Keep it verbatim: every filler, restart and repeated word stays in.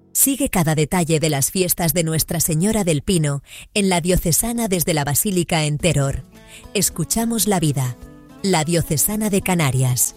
Sigue cada detalle de las fiestas de Nuestra Señora del Pino en La Diocesana desde la Basílica en Teror. Escuchamos la vida, La Diocesana de Canarias.